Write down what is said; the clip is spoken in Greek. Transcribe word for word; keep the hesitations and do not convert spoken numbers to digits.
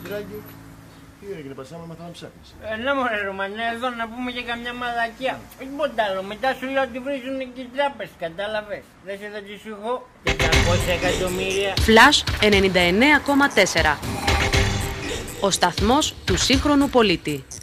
Δημητράκη, τι έγινε, Πασάμα, μαθαίνω να ψάχνεις. Ε, να μωρέ Ρωμανέ, εδώ να πούμε και καμιά μαλακιά. Τίποτα άλλο, μετά σου λέω ότι βρίζουν και οι τράπεζες, κατάλαβες. Δεν σε θα σου έχω τετρακόσια εκατομμύρια. Flash ενενήντα εννέα κόμμα τέσσερα. Ο σταθμός του σύγχρονου πολίτη.